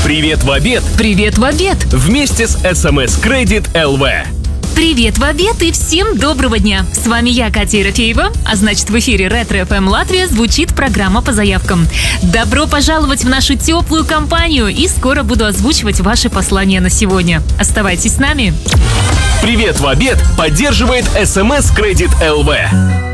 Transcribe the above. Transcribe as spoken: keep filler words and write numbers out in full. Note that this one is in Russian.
Привет в обед! Привет в обед! Вместе с эс эм эс Credit эл ви. Привет в обед и всем доброго дня! С вами я, Катя Ерофеева, а значит в эфире Ретро эф эм Латвия звучит программа по заявкам. Добро пожаловать в нашу теплую компанию, и скоро буду озвучивать ваши послания на сегодня. Оставайтесь с нами! Привет в обед поддерживает эс эм эс Credit эл ви.